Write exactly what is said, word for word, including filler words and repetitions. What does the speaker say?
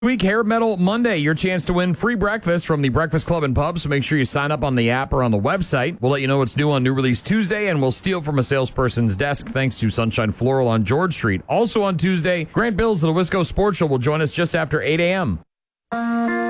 Week Hair Metal Monday, your chance to win free breakfast from the Breakfast Club and Pub, so make sure you sign up on the app or on the website. We'll let you know what's new on New Release Tuesday, and we'll steal from a salesperson's desk thanks to Sunshine Floral on George Street. Also on Tuesday, Grant Bills of the Wisco Sports Show will join us just after eight a.m.